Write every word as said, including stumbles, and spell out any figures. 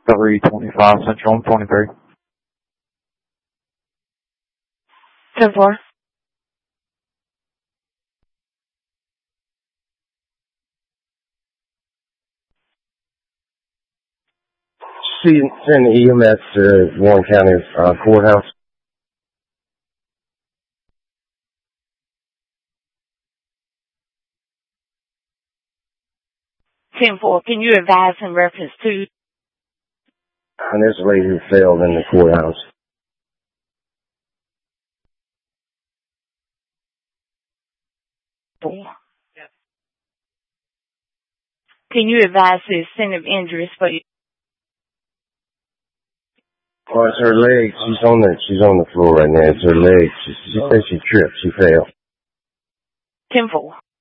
three twenty-five Central, twenty-three. ten four. Send E M S to Warren County uh, Courthouse. ten four. Can you advise in reference to? And there's a lady who failed in the courthouse. Can you advise the extent of injuries for you? Oh, it's her leg. She's on the she's on the floor right now. It's her leg. She, she said she tripped. She fell. ten four.